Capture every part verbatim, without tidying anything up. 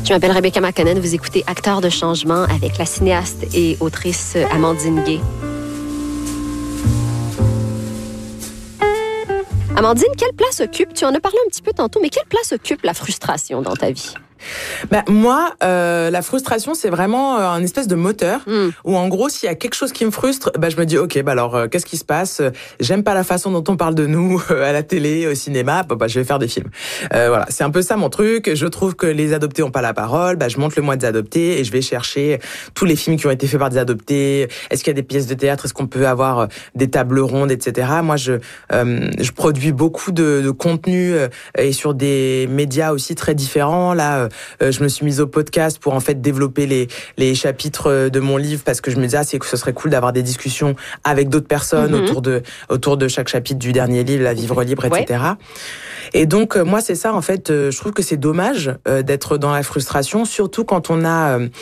Je m'appelle Rebecca McConnell, vous écoutez Acteurs de changement avec la cinéaste et autrice Amandine Gay. Amandine, quelle place occupe, tu en as parlé un petit peu tantôt, mais quelle place occupe la frustration dans ta vie? Bah, moi, euh, la frustration, c'est vraiment euh, un espèce de moteur mm. où, en gros, s'il y a quelque chose qui me frustre, bah, je me dis, ok, bah alors, euh, qu'est-ce qui se passe? J'aime pas la façon dont on parle de nous euh, à la télé, au cinéma. Bah, bah, je vais faire des films. Euh, voilà, c'est un peu ça mon truc. Je trouve que les adoptés ont pas la parole. Bah, je monte le mois des adoptés et je vais chercher tous les films qui ont été faits par des adoptés. Est-ce qu'il y a des pièces de théâtre? Est-ce qu'on peut avoir des tables rondes, et cetera. Moi, je euh, je produis beaucoup de, de contenu euh, et sur des médias aussi très différents. Là. Euh, je me suis mise au podcast pour en fait développer les les chapitres de mon livre parce que je me disais ah, c'est que ce serait cool d'avoir des discussions avec d'autres personnes mm-hmm. autour de autour de chaque chapitre du dernier livre, La Vivre Libre, et cetera. Ouais. Et donc moi c'est ça en fait. Je trouve que c'est dommage euh, d'être dans la frustration, surtout quand on a, euh,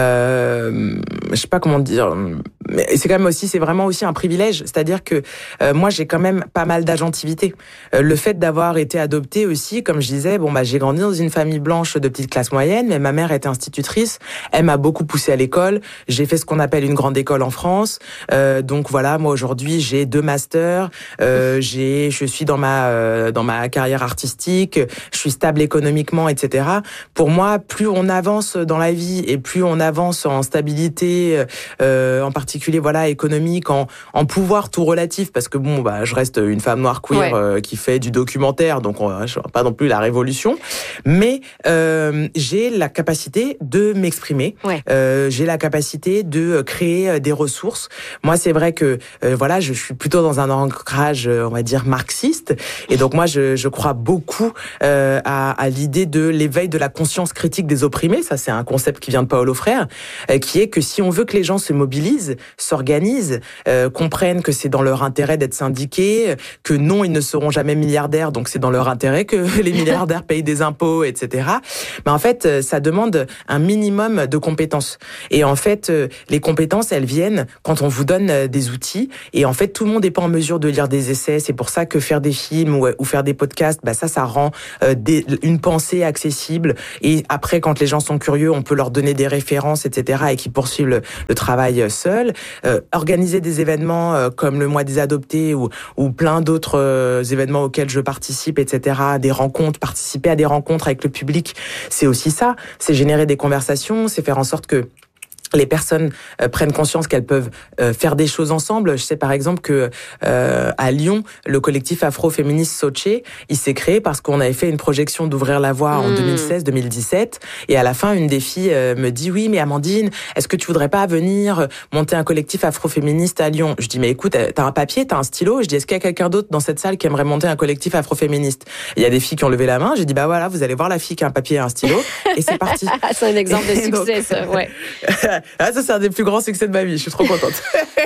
euh, je sais pas comment dire. Mais c'est quand même aussi, c'est vraiment aussi un privilège. C'est-à-dire que euh, moi, j'ai quand même pas mal d'agentivité. Euh, le fait d'avoir été adoptée aussi, comme je disais, bon bah j'ai grandi dans une famille blanche de petite classe moyenne, mais ma mère était institutrice. Elle m'a beaucoup poussée à l'école. J'ai fait ce qu'on appelle une grande école en France. Euh, donc voilà, moi aujourd'hui, j'ai deux masters. Euh, j'ai, je suis dans ma euh, dans ma carrière artistique. Je suis stable économiquement, et cetera. Pour moi, plus on avance dans la vie et plus on avance en stabilité, euh, en particulier voilà économique, en, en pouvoir tout relatif, parce que bon bah je reste une femme noire queer ouais. euh, qui fait du documentaire, donc on, je vois pas non plus la révolution, mais euh, j'ai la capacité de m'exprimer, ouais. euh, j'ai la capacité de créer des ressources. Moi c'est vrai que euh, voilà je suis plutôt dans un ancrage on va dire marxiste, et donc moi je, je crois beaucoup euh, à, à l'idée de l'éveil de la conscience critique des opprimés. Ça c'est un concept qui vient de Paulo Freire, euh, qui est que si on veut que les gens se mobilisent, s'organisent, euh, comprennent que c'est dans leur intérêt d'être syndiqués, que non, ils ne seront jamais milliardaires, donc c'est dans leur intérêt que les milliardaires payent des impôts, et cetera. Mais en fait, ça demande un minimum de compétences. Et en fait, les compétences, elles viennent quand on vous donne des outils. Et en fait, tout le monde n'est pas en mesure de lire des essais. C'est pour ça que faire des films ou, ou faire des podcasts, bah ça, ça rend euh, des, une pensée accessible. Et après, quand les gens sont curieux, on peut leur donner des références, et cetera, et qui poursuivent le, le travail seul. Euh, organiser des événements euh, comme le mois des adoptés ou, ou plein d'autres euh, événements auxquels je participe, et cetera, des rencontres, participer à des rencontres avec le public, c'est aussi ça, c'est générer des conversations, c'est faire en sorte que les personnes euh, prennent conscience qu'elles peuvent euh, faire des choses ensemble. Je sais par exemple que euh, à Lyon, le collectif afro-féministe Soche, il s'est créé parce qu'on avait fait une projection d'Ouvrir la Voie mmh. en deux mille seize deux mille dix-sept, et à la fin, une des filles euh, me dit oui, mais Amandine, est-ce que tu voudrais pas venir monter un collectif afro-féministe à Lyon? Je dis mais écoute, t'as un papier, t'as un stylo? Je dis est-ce qu'il y a quelqu'un d'autre dans cette salle qui aimerait monter un collectif afro-féministe? Il y a des filles qui ont levé la main. J'ai dit bah voilà, vous allez voir la fille qui a un papier et un stylo, et c'est parti. C'est un exemple de succès, donc, ça, ouais. Ah, ça, c'est un des plus grands succès de ma vie. Je suis trop contente.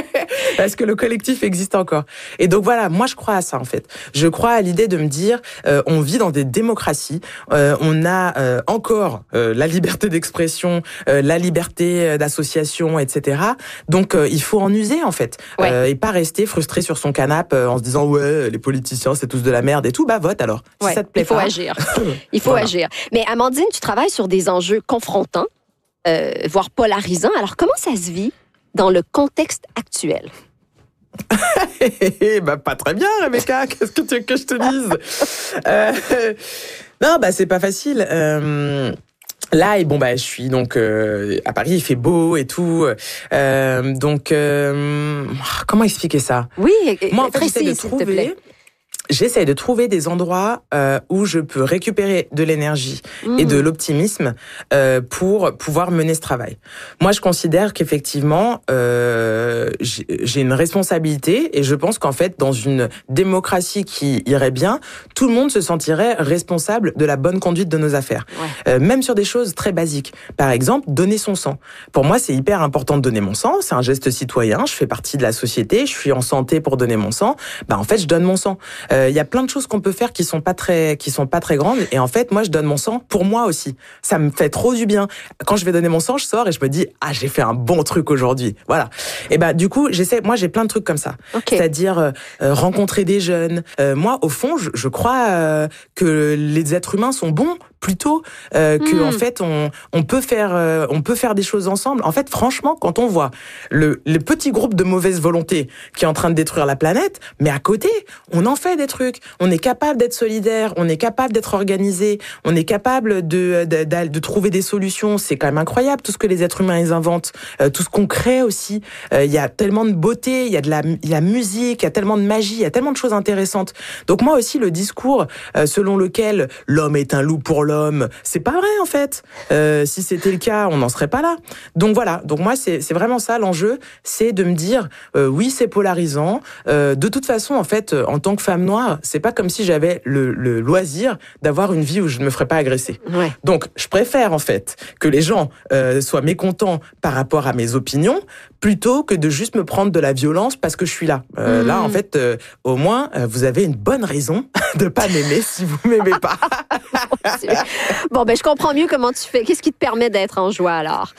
Parce que le collectif existe encore. Et donc voilà, moi, je crois à ça, en fait. Je crois à l'idée de me dire, euh, on vit dans des démocraties. Euh, on a euh, encore euh, la liberté d'expression, euh, la liberté d'association, et cetera. Donc, euh, il faut en user, en fait. Ouais. Euh, et pas rester frustré sur son canapé euh, en se disant, ouais, les politiciens, c'est tous de la merde et tout. Bah, vote alors. Si ouais, ça te plaît il faut pas. agir. Il faut voilà. agir. Mais Amandine, tu travailles sur des enjeux confrontants. Euh, voire polarisant. Alors, comment ça se vit dans le contexte actuel? bah, pas très bien, Rebecca. Qu'est-ce que tu veux que je te dise? euh, Non, bah, c'est pas facile. Euh... Là, et bon, bah, je suis donc euh, à Paris, il fait beau et tout. Euh, donc, euh, comment expliquer ça? Oui, moi, en fait, j'essaie de trouver... J'essaie de trouver des endroits euh, où je peux récupérer de l'énergie mmh. et de l'optimisme euh, pour pouvoir mener ce travail. Moi, je considère qu'effectivement, euh, j'ai une responsabilité, et je pense qu'en fait, dans une démocratie qui irait bien, tout le monde se sentirait responsable de la bonne conduite de nos affaires. Ouais. Euh, même sur des choses très basiques. Par exemple, donner son sang. Pour moi, c'est hyper important de donner mon sang. C'est un geste citoyen. Je fais partie de la société. Je suis en santé pour donner mon sang. Bah, en fait, je donne mon sang. Il euh, y a plein de choses qu'on peut faire qui sont pas très, qui sont pas très grandes. Et en fait, moi, je donne mon sang pour moi aussi. Ça me fait trop du bien. Quand je vais donner mon sang, je sors et je me dis, ah, j'ai fait un bon truc aujourd'hui. Voilà. Et ben, du coup, j'essaie, moi, j'ai plein de trucs comme ça. Okay. C'est-à-dire, euh, rencontrer des jeunes. Euh, moi, au fond, je, je crois euh, que les êtres humains sont bons plutôt euh, que Mmh. en fait on on peut faire euh, on peut faire des choses ensemble. En fait, franchement, quand on voit le le petit groupe de mauvaise volonté qui est en train de détruire la planète, mais à côté, on en fait des trucs. On est capable d'être solidaire, on est capable d'être organisé, on est capable de de, de de trouver des solutions. C'est quand même incroyable tout ce que les êtres humains ils inventent, euh, tout ce qu'on crée aussi. Il euh, y a tellement de beauté, il y a de la il y a musique, il y a tellement de magie, il y a tellement de choses intéressantes. Donc moi aussi le discours euh, selon lequel l'homme est un loup pour l'homme, c'est pas vrai en fait. Euh, si c'était le cas, on n'en serait pas là. Donc voilà. Donc moi c'est c'est vraiment ça l'enjeu, c'est de me dire euh, oui c'est polarisant. Euh, de toute façon en fait euh, en tant que femme noire, c'est pas comme si j'avais le, le loisir d'avoir une vie où je ne me ferais pas agresser. Ouais. Donc je préfère en fait que les gens euh, soient mécontents par rapport à mes opinions plutôt que de juste me prendre de la violence parce que je suis là. Euh, mmh. Là en fait euh, au moins euh, vous avez une bonne raison de pas m'aimer si vous m'aimez pas. Bon, ben je comprends mieux comment tu fais. Qu'est-ce qui te permet d'être en joie, alors?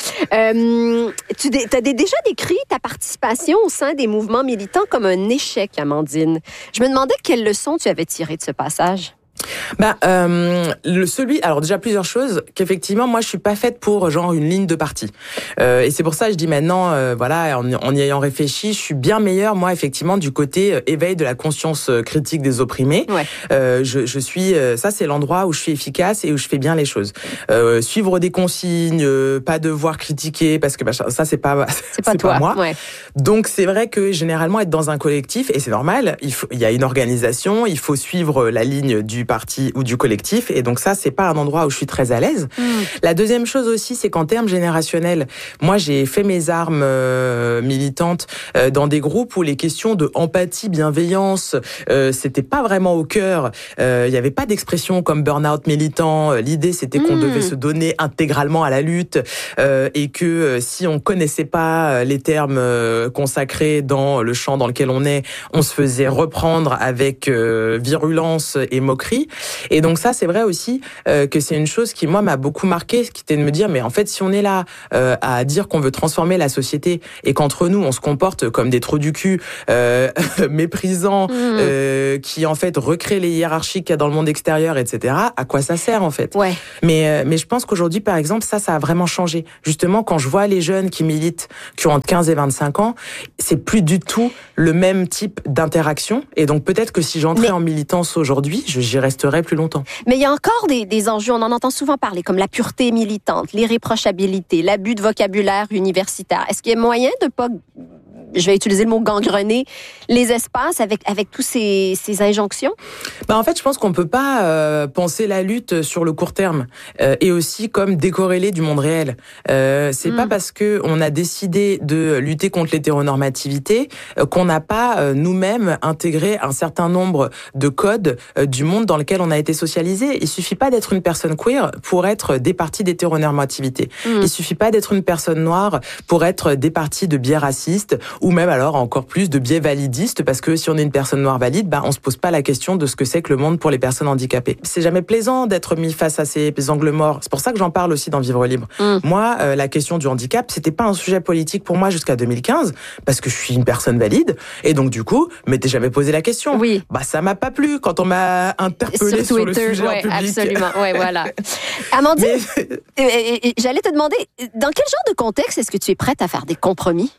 Euh, tu dé- as déjà décrit ta participation au sein des mouvements militants comme un échec, Amandine. Je me demandais quelles leçons tu avais tirées de ce passage. Bah, euh, le celui, alors déjà plusieurs choses qu'effectivement moi je suis pas faite pour genre une ligne de parti. Euh, et c'est pour ça que je dis maintenant, euh, voilà, en, en y ayant réfléchi, je suis bien meilleure moi effectivement du côté euh, éveil de la conscience euh, critique des opprimés. Ouais. Euh, je, je suis, euh, ça c'est l'endroit où je suis efficace et où je fais bien les choses. Euh, suivre des consignes, euh, pas devoir critiquer parce que bah, ça c'est pas, c'est pas, c'est toi. pas moi. Ouais. Donc c'est vrai que généralement être dans un collectif et c'est normal, il faut, il y a une organisation, il faut suivre la ligne du parti ou du collectif, et donc ça c'est pas un endroit où je suis très à l'aise. Mmh. La deuxième chose aussi, c'est qu'en termes générationnels, moi j'ai fait mes armes euh, militantes euh, dans des groupes où les questions de empathie, bienveillance, euh, c'était pas vraiment au cœur. Il euh, y avait pas d'expression comme burn-out militant. L'idée c'était qu'on mmh. devait se donner intégralement à la lutte euh, et que euh, si on connaissait pas les termes euh, consacrés dans le champ dans lequel on est, on se faisait reprendre avec euh, virulence et moquerie. Et donc ça, c'est vrai aussi euh, que c'est une chose qui, moi, m'a beaucoup marqué, qui était de me dire, mais en fait, si on est là euh, à dire qu'on veut transformer la société et qu'entre nous, on se comporte comme des trous du cul, euh, méprisants, mmh. euh, qui, en fait, recréent les hiérarchies qu'il y a dans le monde extérieur, et cetera, à quoi ça sert, en fait? Ouais. Mais, euh, mais je pense qu'aujourd'hui, par exemple, ça, ça a vraiment changé. Justement, quand je vois les jeunes qui militent, qui ont entre quinze et vingt-cinq ans, c'est plus du tout le même type d'interaction. Et donc, peut-être que si j'entrais mais... en militance aujourd'hui, j'y resterais plus longtemps. Mais il y a encore des, des enjeux, on en entend souvent parler, comme la pureté militante, l'irréprochabilité, l'abus de vocabulaire universitaire. Est-ce qu'il y a moyen de pas, je vais utiliser le mot gangrener, les espaces avec, avec tous ces, ces injonctions? Ben en fait, je pense qu'on peut pas euh, penser la lutte sur le court terme euh, et aussi comme décorrélée du monde réel. Euh, c'est mmh. pas parce que on a décidé de lutter contre l'hétéronormativité euh, qu'on n'a pas euh, nous-mêmes intégré un certain nombre de codes euh, du monde dans lequel on a été socialisé. Il suffit pas d'être une personne queer pour être départie d'hétéronormativité. Mmh. Il suffit pas d'être une personne noire pour être départie de biais racistes ou même alors encore plus de biais validistes, parce que si on est une personne noire valide, bah on se pose pas la question de ce que c'est que le monde pour les personnes handicapées. C'est jamais plaisant d'être mis face à ces angles morts. C'est pour ça que j'en parle aussi dans Vivre libre. Mmh. Moi, euh, la question du handicap, c'était pas un sujet politique pour moi jusqu'à deux mille quinze, parce que je suis une personne valide, et donc du coup, m'étais jamais posé la question. Oui. Bah ça m'a pas plu quand on m'a interpellé sur, sur le sujet ouais, en public. Absolument, ouais, voilà. Amandine, Mais... j'allais te demander, dans quel genre de contexte est-ce que tu es prête à faire des compromis?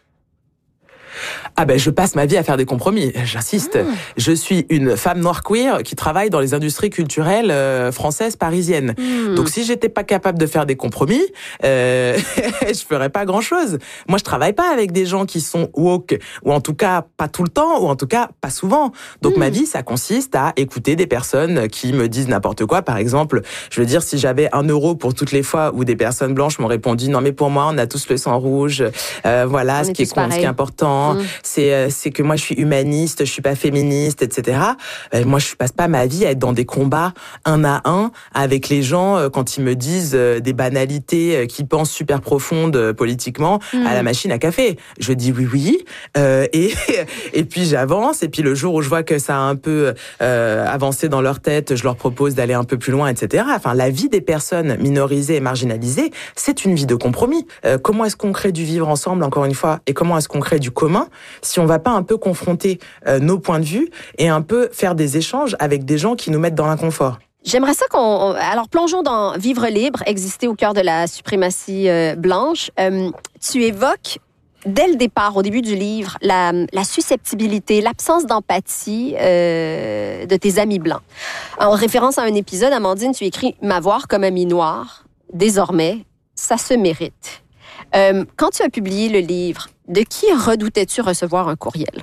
Ah ben je passe ma vie à faire des compromis, j'insiste. Mmh. Je suis une femme noire queer qui travaille dans les industries culturelles euh, françaises parisiennes. Mmh. Donc si j'étais pas capable de faire des compromis, euh, je ferais pas grand-chose. Moi je travaille pas avec des gens qui sont woke, ou en tout cas pas tout le temps, ou en tout cas pas souvent. Donc mmh. ma vie ça consiste à écouter des personnes qui me disent n'importe quoi. Par exemple, je veux dire si j'avais un euro pour toutes les fois où des personnes blanches m'ont répondu non mais pour moi on a tous le sang rouge, euh, voilà ce qui, est, ce qui est important. Mmh. C'est, c'est que moi je suis humaniste, je suis pas féministe, et cetera. Euh, moi je passe pas ma vie à être dans des combats un à un avec les gens euh, quand ils me disent euh, des banalités euh, qu'ils pensent super profondes euh, politiquement mmh. à la machine à café. Je dis oui oui euh, et et puis j'avance et puis le jour où je vois que ça a un peu euh, avancé dans leur tête, je leur propose d'aller un peu plus loin, et cetera. Enfin la vie des personnes minorisées et marginalisées, c'est une vie de compromis. Euh, comment est-ce qu'on crée du vivre ensemble encore une fois et comment est-ce qu'on crée du commun si on va pas un peu confronter euh, nos points de vue et un peu faire des échanges avec des gens qui nous mettent dans l'inconfort. J'aimerais ça qu'on... Alors, plongeons dans Vivre libre, exister au cœur de la suprématie euh, blanche. Euh, tu évoques, dès le départ, au début du livre, la, la susceptibilité, l'absence d'empathie euh, de tes amis blancs. En référence à un épisode, Amandine, tu écris « M'avoir comme ami noir, désormais, ça se mérite ». Euh, quand tu as publié le livre, de qui redoutais-tu recevoir un courriel?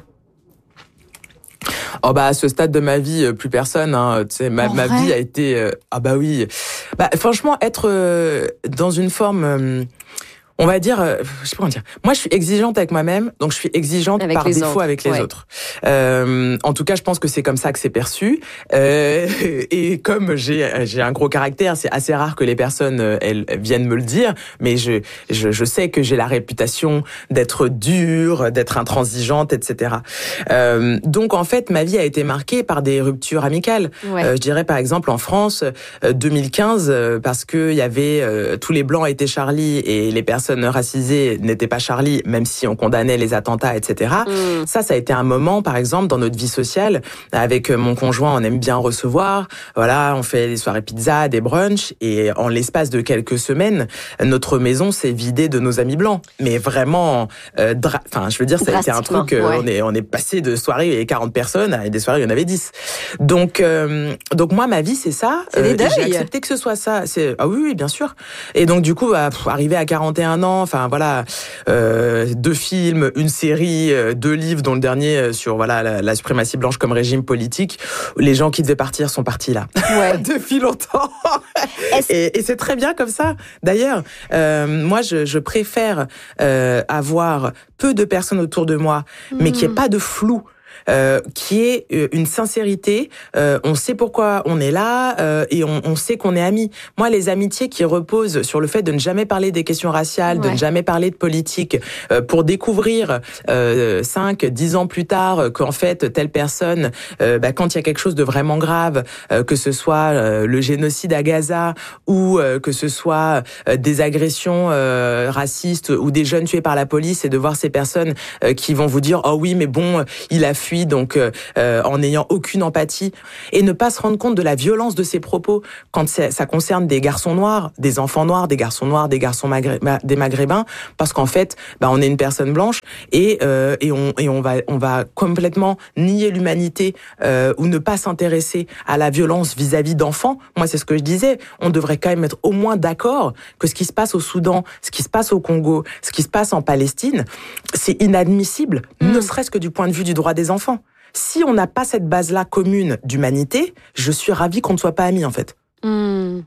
Oh bah à ce stade de ma vie, plus personne. Hein. Tu sais, ma, ma vie a été euh, ah bah oui. Bah franchement, être euh, dans une forme, euh, on va dire, euh, je sais pas comment dire. Moi, je suis exigeante avec moi-même, donc je suis exigeante avec par défaut autres. avec les ouais. autres. Euh, en tout cas, je pense que c'est comme ça que c'est perçu. Euh, et comme j'ai j'ai un gros caractère, c'est assez rare que les personnes elles viennent me le dire. Mais je je, je sais que j'ai la réputation d'être dure, d'être intransigeante, et cetera. Euh, donc en fait, ma vie a été marquée par des ruptures amicales. Ouais. Euh, je dirais par exemple en France, euh, deux mille quinze, euh, parce que il y avait euh, tous les blancs étaient Charlie et les personnes racisées n'étaient pas Charlie, même si on condamnait les attentats, et cetera. Mm. Ça, ça a été un moment, par exemple, dans notre vie sociale. Avec mon conjoint, on aime bien recevoir. Voilà, on fait des soirées pizza, des brunchs, et en l'espace de quelques semaines, notre maison s'est vidée de nos amis blancs. Mais vraiment, euh, dra- enfin, je veux dire, ça a été un truc. Euh, ouais. On est, on est passé de soirées et quarante personnes à des soirées, il y en avait dix. Donc, euh, donc moi, ma vie, c'est ça. C'est des deuils. J'ai accepté que ce soit ça. C'est ah oui, oui, bien sûr. Et donc du coup, bah, pff, arrivé à quarante et un ans, enfin voilà, euh, deux films, une série, euh, deux livres, dont le dernier euh, sur voilà la, la suprématie blanche comme régime politique. Les gens qui devaient partir sont partis là, ouais. depuis longtemps. et, et c'est très bien comme ça. D'ailleurs, euh, moi je, je préfère euh, avoir peu de personnes autour de moi, mmh. mais qu'il n'y ait pas de flou. Euh, qui est une sincérité. Euh, on sait pourquoi on est là euh, et on, on sait qu'on est amis. Moi, les amitiés qui reposent sur le fait de ne jamais parler des questions raciales, ouais. de ne jamais parler de politique, euh, pour découvrir euh, cinq, dix ans plus tard qu'en fait telle personne, euh, bah, quand il y a quelque chose de vraiment grave, euh, que ce soit euh, le génocide à Gaza ou euh, que ce soit euh, des agressions euh, racistes ou des jeunes tués par la police, et de voir ces personnes euh, qui vont vous dire oh oui mais bon il a fui donc euh, euh, en n'ayant aucune empathie, et ne pas se rendre compte de la violence de ses propos quand ça concerne des garçons noirs, des enfants noirs, des garçons noirs, des garçons magré- des maghrébins, parce qu'en fait, bah, on est une personne blanche et euh, et on et on va on va complètement nier l'humanité euh, ou ne pas s'intéresser à la violence vis-à-vis d'enfants. Moi, c'est ce que je disais. On devrait quand même être au moins d'accord que ce qui se passe au Soudan, ce qui se passe au Congo, ce qui se passe en Palestine, c'est inadmissible, mmh. ne serait-ce que du point de vue du droit des enfants. Si on n'a pas cette base-là commune d'humanité, je suis ravie qu'on ne soit pas amis, en fait. Mmh.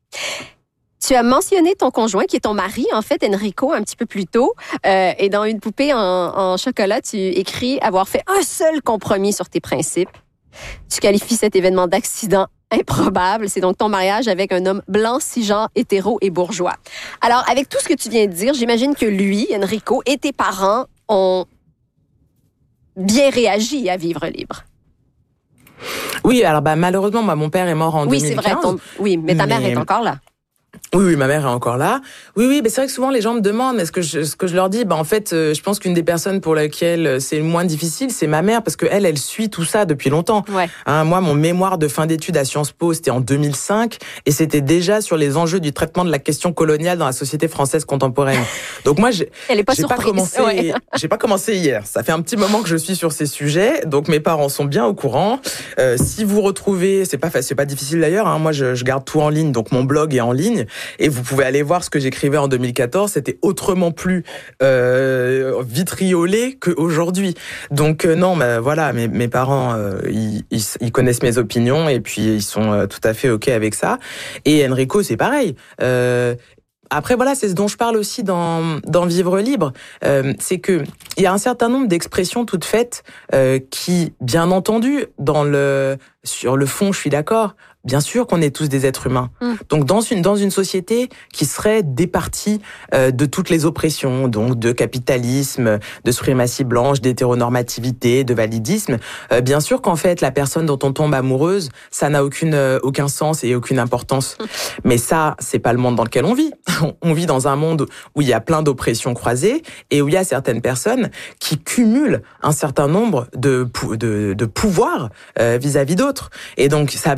Tu as mentionné ton conjoint, qui est ton mari, en fait, Enrico, un petit peu plus tôt. Euh, et dans Une poupée en, en chocolat, tu écris avoir fait un seul compromis sur tes principes. Tu qualifies cet événement d'accident improbable. C'est donc ton mariage avec un homme blanc, cisgenre, hétéro et bourgeois. Alors, avec tout ce que tu viens de dire, j'imagine que lui, Enrico, et tes parents ont bien réagi à Vivre libre. Oui, alors bah malheureusement, moi, mon père est mort en oui, deux mille quinze. Oui, c'est vrai. Ton... Oui, mais ta mais... mère est encore là. Oui, oui, ma mère est encore là. Oui, oui, mais c'est vrai que souvent les gens me demandent, mais ce que je, ce que je leur dis, bah en fait, euh, je pense qu'une des personnes pour laquelle c'est le moins difficile, c'est ma mère, parce que elle, elle suit tout ça depuis longtemps. Ouais. Hein, moi, mon mémoire de fin d'études à Sciences Po, c'était en deux mille cinq, et c'était déjà sur les enjeux du traitement de la question coloniale dans la société française contemporaine. Donc moi, j'ai, elle est pas j'ai surprise. pas commencé, ouais. j'ai pas commencé hier. Ça fait un petit moment que je suis sur ces sujets, donc mes parents sont bien au courant. Euh, si vous retrouvez, c'est pas, c'est pas difficile d'ailleurs. Hein, moi, je, je garde tout en ligne, donc mon blog est en ligne, et vous pouvez aller voir ce que j'écrivais en deux mille quatorze, c'était autrement plus euh, vitriolé qu'aujourd'hui. Donc euh, non, bah, voilà, mes, mes parents, euh, ils, ils, ils connaissent mes opinions et puis ils sont euh, tout à fait OK avec ça. Et Enrico, c'est pareil. Euh, Après, voilà, c'est ce dont je parle aussi dans, dans Vivre libre. Euh, c'est que il y a un certain nombre d'expressions toutes faites euh, qui, bien entendu, dans le, sur le fond, je suis d'accord. Bien sûr qu'on est tous des êtres humains. Mmh. Donc dans une dans une société qui serait départie euh, de toutes les oppressions, donc de capitalisme, de suprématie blanche, d'hétéronormativité, de validisme, euh, bien sûr qu'en fait la personne dont on tombe amoureuse, ça n'a aucune euh, aucun sens et aucune importance. Mmh. Mais ça, c'est pas le monde dans lequel on vit. On vit dans un monde où il y a plein d'oppressions croisées et où il y a certaines personnes qui cumulent un certain nombre de de, de pouvoirs euh, vis-à-vis d'autres. Et donc ça veut dire quelque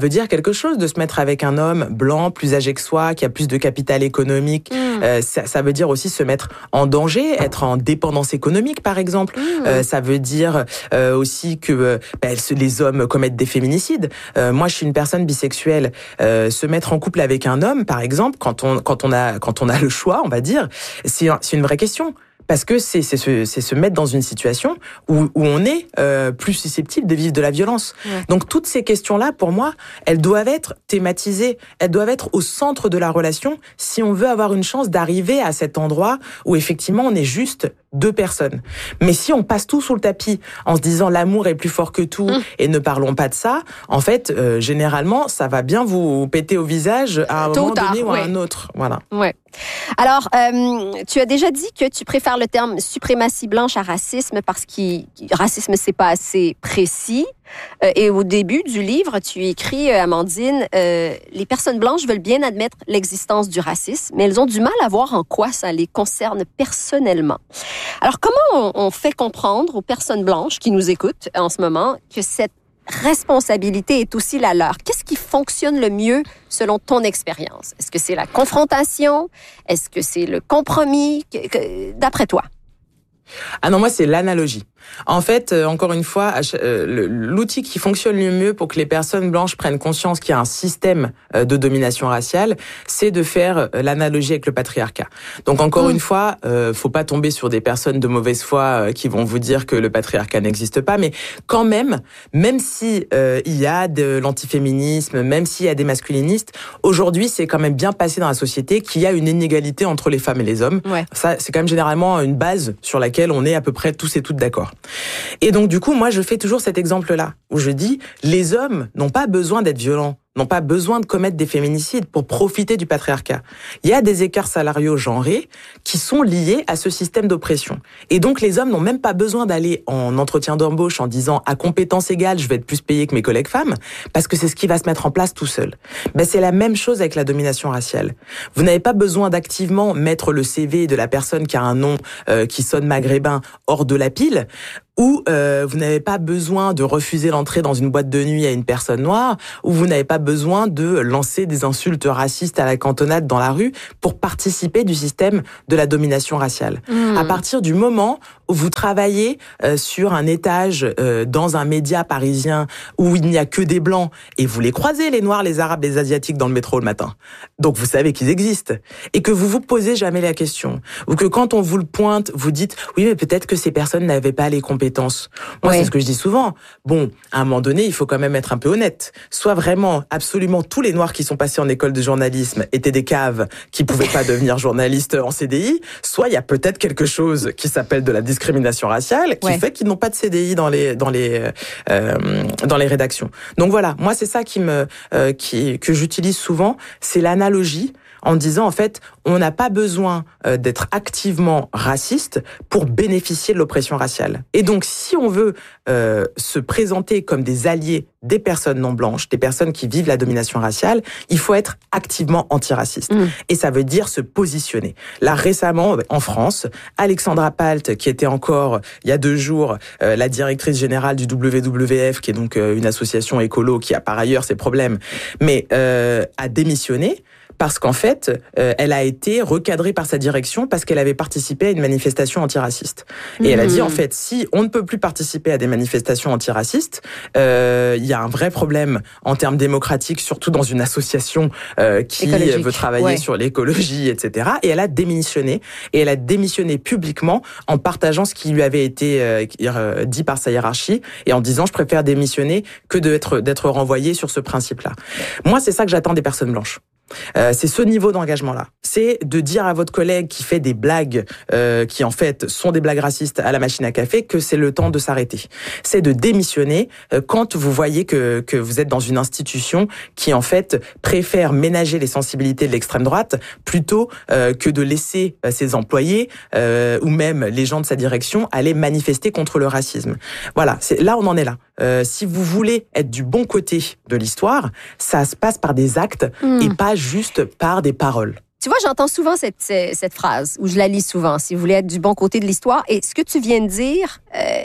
quelque chose de se mettre avec un homme blanc, plus âgé que soi, qui a plus de capital économique. Mmh. Euh, ça, ça veut dire aussi se mettre en danger, être en dépendance économique, par exemple. Mmh. Euh, ça veut dire euh, aussi que euh, ben, les hommes commettent des féminicides. Euh, moi, je suis une personne bisexuelle. Euh, se mettre en couple avec un homme, par exemple, quand on quand on a quand on a le choix, on va dire, c'est c'est une vraie question. Parce que c'est, c'est, se, c'est se mettre dans une situation où, où on est euh, plus susceptible de vivre de la violence. Ouais. Donc toutes ces questions-là, pour moi, elles doivent être thématisées, elles doivent être au centre de la relation si on veut avoir une chance d'arriver à cet endroit où effectivement on est juste deux personnes. Mais si on passe tout sous le tapis en se disant l'amour est plus fort que tout mmh. et ne parlons pas de ça, en fait, euh, généralement, ça va bien vous péter au visage à un Tôt moment donné ou à ouais. un autre. Voilà. Ouais. Alors, euh, tu as déjà dit que tu préfères le terme suprématie blanche à racisme parce que racisme, c'est pas assez précis. Euh, et au début du livre, tu écris, euh, Amandine, euh, les personnes blanches veulent bien admettre l'existence du racisme, mais elles ont du mal à voir en quoi ça les concerne personnellement. Alors, comment on, on fait comprendre aux personnes blanches qui nous écoutent en ce moment que cette responsabilité est aussi la leur? Qu'est-ce qui fonctionne le mieux selon ton expérience? Est-ce que c'est la confrontation? Est-ce que c'est le compromis? D'après toi? Ah non, moi, c'est l'analogie. En fait, euh, encore une fois, euh, l'outil qui fonctionne le mieux pour que les personnes blanches prennent conscience qu'il y a un système euh, de domination raciale, c'est de faire euh, l'analogie avec le patriarcat. Donc encore mmh. une fois, euh, faut pas tomber sur des personnes de mauvaise foi euh, qui vont vous dire que le patriarcat n'existe pas, mais quand même, même si euh, il y a de l'antiféminisme, même s'il y a des masculinistes, aujourd'hui, c'est quand même bien passé dans la société qu'il y a une inégalité entre les femmes et les hommes. Ouais. Ça, c'est quand même généralement une base sur laquelle on est à peu près tous et toutes d'accord. Et donc, du coup, moi, je fais toujours cet exemple-là, où je dis, les hommes n'ont pas besoin d'être violents, n'ont pas besoin de commettre des féminicides pour profiter du patriarcat. Il y a des écarts salariaux genrés qui sont liés à ce système d'oppression. Et donc, les hommes n'ont même pas besoin d'aller en entretien d'embauche en disant, à compétence égale, je vais être plus payé que mes collègues femmes, parce que c'est ce qui va se mettre en place tout seul. Ben, c'est la même chose avec la domination raciale. Vous n'avez pas besoin d'activement mettre le C V de la personne qui a un nom euh, qui sonne maghrébin hors de la pile, ou euh, vous n'avez pas besoin de refuser l'entrée dans une boîte de nuit à une personne noire, ou vous n'avez pas besoin de lancer des insultes racistes à la cantonade dans la rue pour participer du système de la domination raciale. Mmh. À partir du moment où vous travaillez euh, sur un étage euh, dans un média parisien où il n'y a que des blancs, et vous les croisez, les noirs, les arabes, les asiatiques dans le métro le matin, donc vous savez qu'ils existent, et que vous vous posez jamais la question, ou que quand on vous le pointe, vous dites, oui, mais peut-être que ces personnes n'avaient pas les compétences. Moi, oui. c'est ce que je dis souvent. Bon, à un moment donné, il faut quand même être un peu honnête. Soit vraiment, absolument tous les noirs qui sont passés en école de journalisme étaient des caves qui pouvaient pas devenir journalistes en C D I, soit il y a peut-être quelque chose qui s'appelle de la discrimination raciale qui ouais. fait qu'ils n'ont pas de C D I dans les dans les euh, dans les rédactions. Donc voilà, moi c'est ça qui me euh, qui que j'utilise souvent, c'est l'analogie. En disant, en fait, on n'a pas besoin euh, d'être activement raciste pour bénéficier de l'oppression raciale. Et donc, si on veut euh, se présenter comme des alliés des personnes non blanches, des personnes qui vivent la domination raciale, il faut être activement antiraciste. Mmh. Et ça veut dire se positionner. Là, récemment, en France, Alexandra Palt, qui était encore, il y a deux jours, euh, la directrice générale du W W F, qui est donc euh, une association écolo qui a par ailleurs ses problèmes, mais euh, a démissionné parce qu'en fait, euh, elle a été recadrée par sa direction parce qu'elle avait participé à une manifestation antiraciste. Et mmh. elle a dit, en fait, si on ne peut plus participer à des manifestations antiracistes, euh, il y a un vrai problème en termes démocratiques, surtout dans une association euh, qui Écologique. veut travailler ouais. sur l'écologie, et cetera. Et elle a démissionné. Et elle a démissionné publiquement en partageant ce qui lui avait été euh, dit par sa hiérarchie et en disant, je préfère démissionner que d'être, d'être renvoyée sur ce principe-là. Moi, c'est ça que j'attends des personnes blanches. Euh, c'est ce niveau d'engagement-là. C'est de dire à votre collègue qui fait des blagues, euh, qui en fait sont des blagues racistes à la machine à café, que c'est le temps de s'arrêter. C'est de démissionner euh, quand vous voyez que, que vous êtes dans une institution qui en fait préfère ménager les sensibilités de l'extrême droite plutôt euh, que de laisser euh, ses employés euh, ou même les gens de sa direction aller manifester contre le racisme. Voilà, c'est, là on en est là. Euh, si vous voulez être du bon côté de l'histoire, ça se passe par des actes mmh. et pas juste par des paroles. Tu vois, j'entends souvent cette, cette phrase, ou je la lis souvent, si vous voulez être du bon côté de l'histoire. Et ce que tu viens de dire, euh,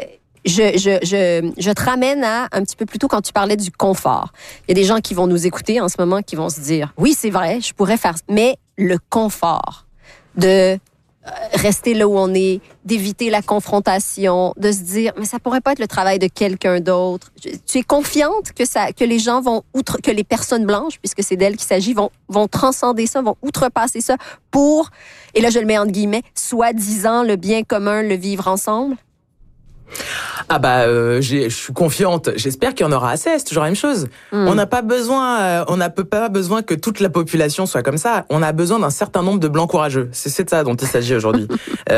je, je, je, je te ramène à un petit peu plus tôt quand tu parlais du confort. Il y a des gens qui vont nous écouter en ce moment qui vont se dire, oui, c'est vrai, je pourrais faire, mais le confort de rester là où on est, d'éviter la confrontation, de se dire, mais ça pourrait pas être le travail de quelqu'un d'autre. Tu es confiante que ça, que les gens vont outre, que les personnes blanches, puisque c'est d'elles qu'il s'agit, vont, vont transcender ça, vont outrepasser ça pour, et là je le mets entre guillemets, soi-disant le bien commun, le vivre ensemble? Ah bah, euh, je suis confiante. J'espère qu'il y en aura assez. C'est toujours la même chose. Mm. On n'a pas besoin, euh, on n'a pas besoin que toute la population soit comme ça. On a besoin d'un certain nombre de blancs courageux. C'est, c'est de ça dont il s'agit aujourd'hui.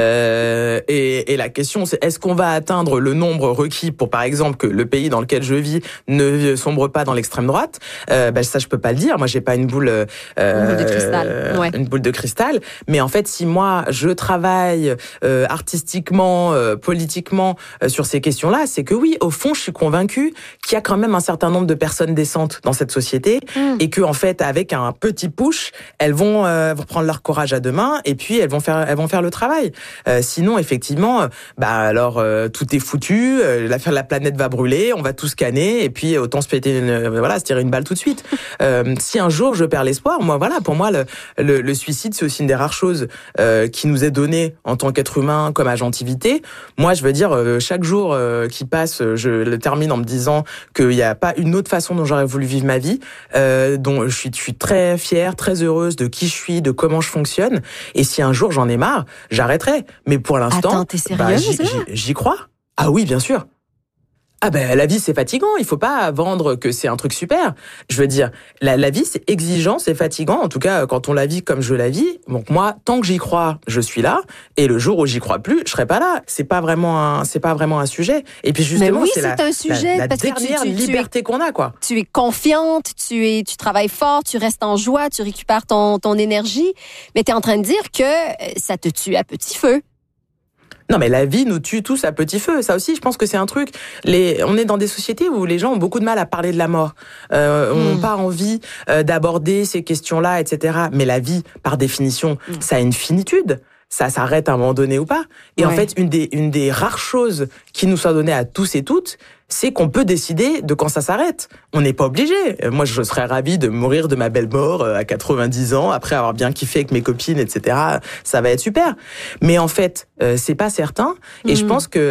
euh, et, et la question, c'est est-ce qu'on va atteindre le nombre requis pour, par exemple, que le pays dans lequel je vis ne sombre pas dans l'extrême droite? euh, bah, Ça, je peux pas le dire. Moi, j'ai pas une boule, euh, une boule de cristal. Euh, ouais. Une boule de cristal. Mais en fait, si moi je travaille euh, artistiquement, euh, politiquement euh, sur ces questions-là, c'est que oui, au fond, je suis convaincue qu'il y a quand même un certain nombre de personnes décentes dans cette société mmh. et que en fait, avec un petit push, elles vont, euh, vont prendre leur courage à deux mains et puis elles vont faire, elles vont faire le travail. Euh, sinon, effectivement, euh, bah alors euh, tout est foutu, euh, la, la planète va brûler, on va tout scanner et puis autant se péter, une, euh, voilà, se tirer une balle tout de suite. Euh, si un jour je perds l'espoir, moi voilà, pour moi le, le, le suicide c'est aussi une des rares choses euh, qui nous est donnée en tant qu'être humain comme agentivité. Moi, je veux dire, euh, chaque jour euh, qui passe, je le termine en me disant qu'il n'y a pas une autre façon dont j'aurais voulu vivre ma vie, euh, dont je suis, je suis très fière, très heureuse de qui je suis, de comment je fonctionne. Et si un jour j'en ai marre, j'arrêterai. Mais pour l'instant, Attends, t'es sérieuse, bah, j'y, j'y, j'y crois. Ah oui, bien sûr. Ah ben la vie c'est fatigant, il faut pas vendre que c'est un truc super. Je veux dire, la, la vie c'est exigeant, c'est fatigant, en tout cas quand on la vit comme je la vis. Donc moi, tant que j'y crois, je suis là, et le jour où j'y crois plus, je serai pas là. C'est pas vraiment un, c'est pas vraiment un sujet. Et puis justement, oui, c'est, c'est la, un sujet, la, la parce dernière que tu, liberté tu es, qu'on a, quoi. Tu es confiante, tu es, tu travailles fort, tu restes en joie, tu récupères ton, ton énergie, mais tu es en train de dire que ça te tue à petit feu. Non, mais la vie nous tue tous à petit feu. Ça aussi, je pense que c'est un truc. Les, on est dans des sociétés où les gens ont beaucoup de mal à parler de la mort. Euh, mmh. On n'a pas envie euh, d'aborder ces questions-là, et cetera. Mais la vie, par définition, mmh. ça a une finitude. Ça s'arrête à un moment donné ou pas. Et ouais. en fait, une des, une des rares choses qui nous soit donnée à tous et toutes, c'est qu'on peut décider de quand ça s'arrête. On n'est pas obligé. Moi, je serais ravie de mourir de ma belle mort à quatre-vingt-dix ans, après avoir bien kiffé avec mes copines, et cetera. Ça va être super. Mais en fait, euh, c'est pas certain. Et mmh. je pense que